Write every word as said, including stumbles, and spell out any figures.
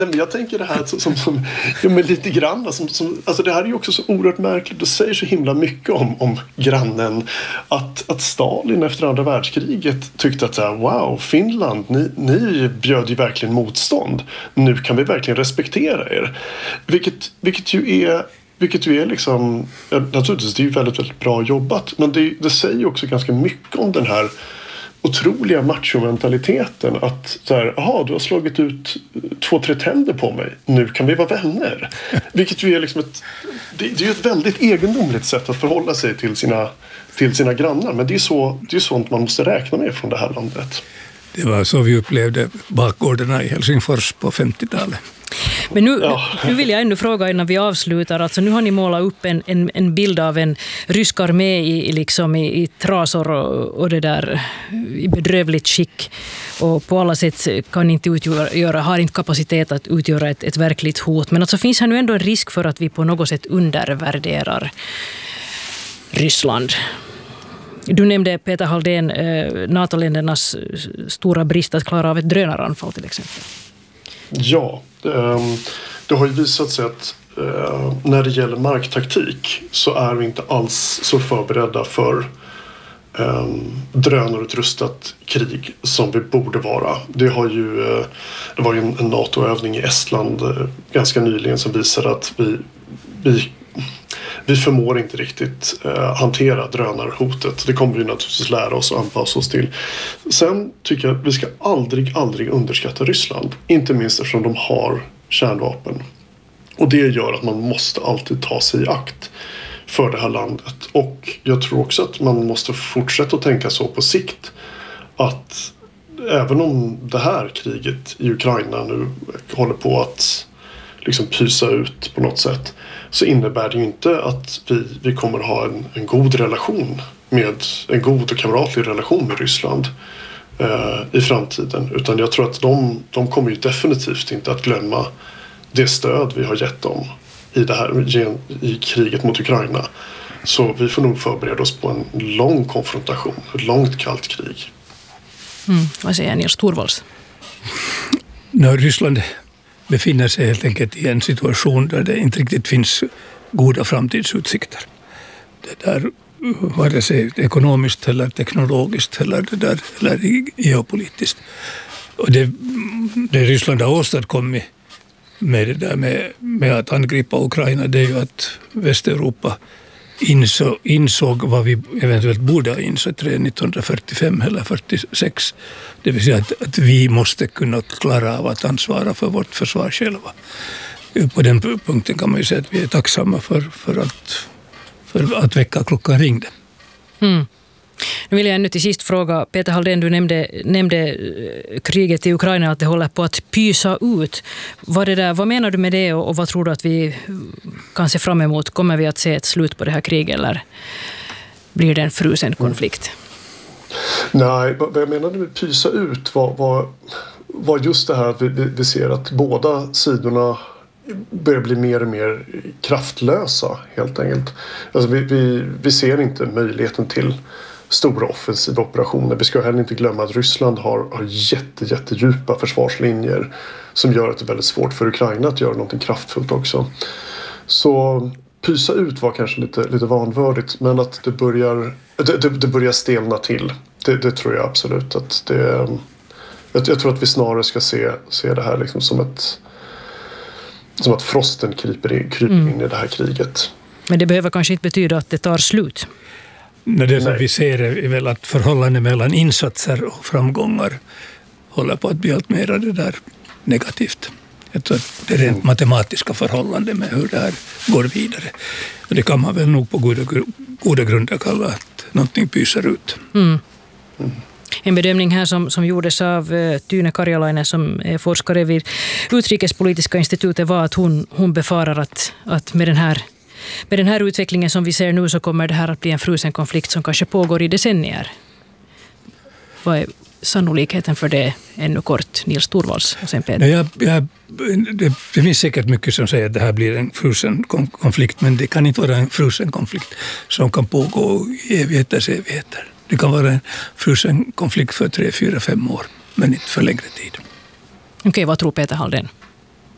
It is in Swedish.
Men jag tänker det här som, som ja, men lite grann som, som, alltså det här är ju också så oerhört märkligt. Det säger så himla mycket om, om grannen att, att Stalin efter andra världskriget tyckte att så här, wow, Finland, ni, ni bjöd ju verkligen motstånd. Nu kan vi verkligen respektera er. Vilket, vilket ju är Vilket ju är liksom, ja, naturligtvis det är ju väldigt, väldigt bra jobbat. Men det, det säger ju också ganska mycket om den här otroliga machomentaliteten. Att så här, aha, du har slagit ut två, tre tänder på mig. Nu kan vi vara vänner. Vilket ju är liksom ett, det, det är ju ett väldigt egendomligt sätt att förhålla sig till sina, till sina grannar. Men det är så, det är sånt man måste räkna med från det här landet. Det var så vi upplevde bakgårdarna i Helsingfors på femtiotalet. Men nu, ja. nu vill jag ändå fråga innan vi avslutar. Alltså nu har ni målat upp en, en, en bild av en rysk armé i, liksom i, i trasor och, och det där i bedrövligt skick. Och på alla sätt kan inte utgöra, har inte kapacitet att utgöra ett, ett verkligt hot. Men alltså finns här nu ändå en risk för att vi på något sätt undervärderar Ryssland. Du nämnde, Peter Halldén, NATO-ländernas stora brist att klara av ett drönaranfall till exempel. Ja, det har ju visat sig att när det gäller marktaktik så är vi inte alls så förberedda för drönarutrustat krig som vi borde vara. Det, har ju, det var ju en NATO-övning i Estland ganska nyligen som visade att vi, vi Vi förmår inte riktigt eh, hantera drönarhotet. Det kommer vi naturligtvis lära oss och anpassa oss till. Sen tycker jag att vi ska aldrig, aldrig underskatta Ryssland. Inte minst eftersom de har kärnvapen. Och det gör att man måste alltid ta sig i akt för det här landet. Och jag tror också att man måste fortsätta att tänka så på sikt. Att även om det här kriget i Ukraina nu håller på att liksom pysa ut på något sätt, så innebär det ju inte att vi, vi kommer ha en, en god relation med en god och kamratlig relation med Ryssland eh, i framtiden. Utan jag tror att de, de kommer ju definitivt inte att glömma det stöd vi har gett dem i, det här, i kriget mot Ukraina. Så vi får nog förbereda oss på en lång konfrontation, ett långt kallt krig. Mm, vad säger Nils Torvalds? När Ryssland befinner sig helt enkelt i en situation där det inte riktigt finns goda framtidsutsikter. Det där, vare sig ekonomiskt eller teknologiskt eller, det där, eller geopolitiskt. Och det, det Ryssland har åstadkommit med, det där med, med att angripa Ukraina, det är ju att Västeuropa insåg, insåg vad vi eventuellt borde ha insett redan nittonhundrafyrtiofem eller fyrtiosex. Det vill säga att, att vi måste kunna klara av att ansvara för vårt försvar själva. På den punkten kan man ju säga att vi är tacksamma för, för, att, för att väcka klockan ringde. Mm. Nu vill jag ännu till sist fråga, Peter Halldén, du nämnde, nämnde kriget i Ukraina, att det håller på att pysa ut. Vad, det där, vad menar du med det och, och vad tror du att vi kan se fram emot? Kommer vi att se ett slut på det här kriget eller blir det en frusen konflikt? Mm. Nej, vad jag menade med pysa ut var, var, var just det här att vi, vi, vi ser att båda sidorna börjar bli mer och mer kraftlösa helt enkelt. Alltså vi, vi, vi ser inte möjligheten till stora offensiva operationer. Vi ska heller inte glömma att Ryssland har, har jätte, jättedjupa försvarslinjer som gör att det är väldigt svårt för Ukraina att göra något kraftfullt också. Så pysa ut var kanske lite, lite vanvördigt, men att det börjar, det, det, det börjar stelna till. Det, det tror jag absolut. Att det, jag, jag tror att vi snarare ska se, se det här liksom som ett som att frosten kryper in, kryper in mm. i det här kriget. Men det behöver kanske inte betyda att det tar slut. Nej, det som vi ser är väl att förhållandet mellan insatser och framgångar håller på att bli allt mer det där negativt. Jag tror att det är rent matematiska förhållande med hur det här går vidare. Och det kan man väl nog på goda, goda grunder kalla att någonting pyser ut. Mm. Mm. En bedömning här som, som gjordes av uh, Tyne Karjalainen som är forskare vid Utrikespolitiska institutet var att hon, hon befarar att, att med, den här, med den här utvecklingen som vi ser nu så kommer det här att bli en frusen konflikt som kanske pågår i decennier. Vad är sannolikheten för det ännu kort, Nils Torvalds och sen Peter? Jag, jag, det, det finns säkert mycket som säger att det här blir en frusen konflikt, men det kan inte vara en frusen konflikt som kan pågå i evigheters evigheter. Det kan vara en frusen konflikt för tre, fyra, fem år, men inte för längre tid. Okej, vad tror Peter Halldén?